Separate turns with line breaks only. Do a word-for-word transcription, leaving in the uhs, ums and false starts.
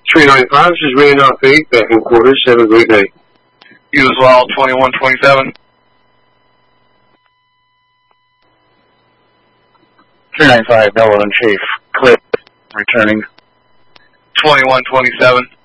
three ninety-five, this is Randolph eight, back in quarters. Have a great night.
You as well, twenty-one twenty-seven.
three ninety-five, Delaware Chief, clear, returning.
twenty-one twenty-seven.